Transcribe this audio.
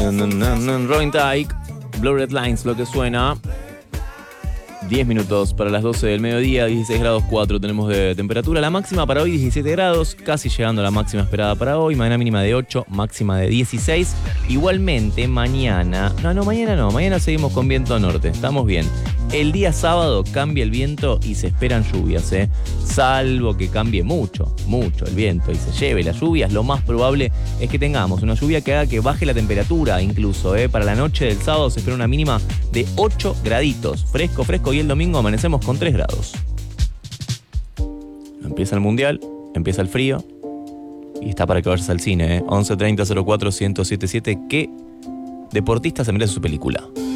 Robin Thicke, Blue Red Lines, lo que suena. 10 minutos para las 12 del mediodía, 16 grados 4 tenemos de temperatura. La máxima para hoy 17 grados, casi llegando a la máxima esperada para hoy. Mañana mínima de 8, máxima de 16. Igualmente mañana, mañana seguimos con viento norte, estamos bien. El día sábado cambia el viento y se esperan lluvias, salvo que cambie mucho el viento y se lleve las lluvias. Lo más probable es que tengamos una lluvia que haga que baje la temperatura incluso, para la noche del sábado se espera una mínima de 8 graditos, fresco, y el domingo amanecemos con 3 grados. Empieza el mundial, empieza el frío y está para que vayas al cine, 11 30 04 1077. ¿Qué deportista se merece su película?